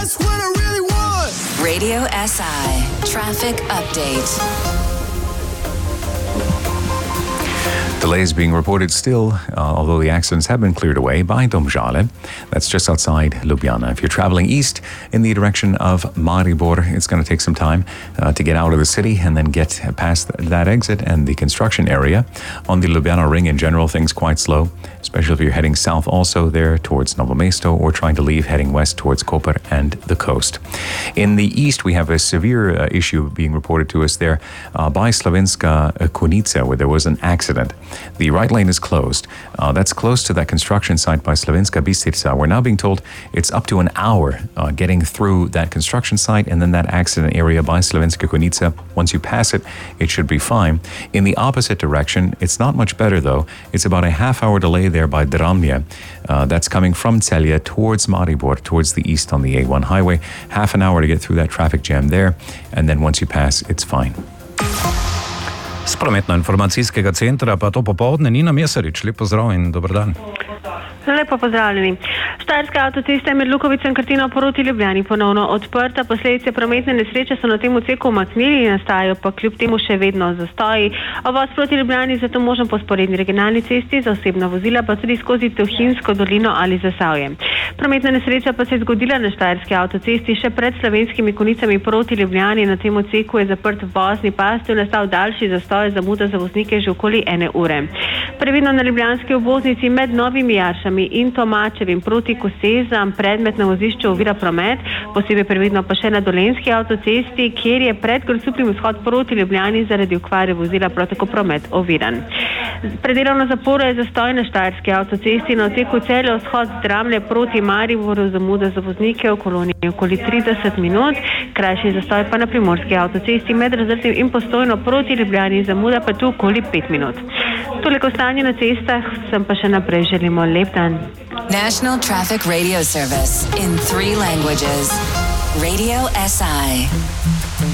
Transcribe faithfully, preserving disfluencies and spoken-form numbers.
Radio S I Traffic Update. Delays being reported still, uh, although the accidents have been cleared away by Domžale. That's just outside Ljubljana. If you're traveling east in the direction of Maribor, it's going to take some time uh, to get out of the city and then get past that exit and the construction area. On the Ljubljana ring in general, things quite slow, especially if you're heading south also there towards Novo Mesto or trying to leave heading west towards Koper and the coast. In the east, we have a severe uh, issue being reported to us there uh, by Slovenska Konjica, where there was an accident. The right lane is closed. Uh, that's close to that construction site by Slovenska Bistrica. We're now being told it's up to an hour uh, getting through that construction site and then that accident area by Slovenska Konjica. Once you pass it, it should be fine. In the opposite direction, it's not much better though. It's about a half hour delay there by Dramlje. Uh, that's coming from Celje towards Maribor, towards the east on the A one highway. Half an hour to get through that traffic jam there. And then once you pass, it's fine. Z prometno-informacijskega centra pa to popoldne Nina Mesarič. Lep pozdrav in dober dan. Lepo pozdravljeni. Štajerska avtocesta med Lukovico in Krtino proti Ljubljani ponovno odprta. Posledice prometne nesreče so na tem odseku umaknili, nastajajo pa kljub temu še vedno zastoji. Ovoz proti Ljubljani zato možen po sporedni regionalni cesti, za osebna vozila pa tudi skozi Tuhinjsko dolino ali Zasavje. Prometna nesreča pa se je zgodila na Štajerski avtocesti še pred Slovenskimi Konjicami proti Ljubljani. Na tem odseku je zaprt vozni pastir, nastal daljši zastoj, zamuda za voznike že okoli ene ure. Previdno na ljubljanski obvoznici med Novimi Jaršami in Tomačevim proti Kosezam predmet na vozišču ovira promet, posebej previdno pa še na Dolenjski avtocesti, kjer je pred Grosupljem vzhod proti Ljubljani zaradi okvare vozila prav tako promet oviran. Predelovno zaporo je zastoj na Štajerski avtocesti na odseku Celje vzhod z Dramlje proti Mariboru, zamuda za voznike v koloniji okoli trideset minut, krajši zastoj pa na Primorski avtocesti med Razrtim in Postojno proti Ljubljani, zamuda pa tu okoli pet minut. Toliko stanje na cestah, sem pa še naprej želimo lep dan. National Traffic Radio Service in three languages. Radio S I.